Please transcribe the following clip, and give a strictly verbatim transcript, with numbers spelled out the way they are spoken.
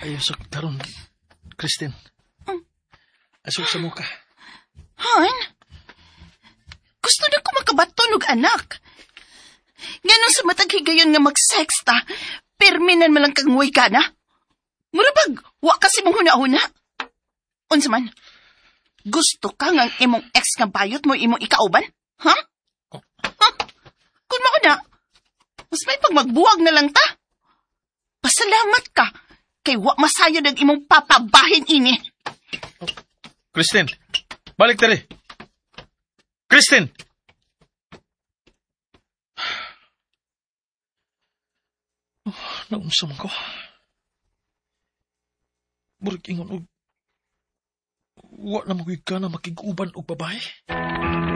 Ayaw sa taron, Kristen. Hmm. Asok sa muka. Han? Gusto na ko makabatunog, anak. Ngayon sa matag higayon nga mag-sex ta, perminan malang kang nguy ka na. Murabag, wa kasi mong huna-huna. Unsa man, gusto ka nga imong ex nga bayot mo imong ikauban? Ha? Oh. Ha? Kung mauna, mas may pagmagbuwag na lang ta. Pasalamat ka, kay wa masayod ang imong papabahin ini. Oh. Kristen, balik tali. Kristen! Oh, naunsa man ko. Murag ingon og wa na maguig ka na makig-uban og babae.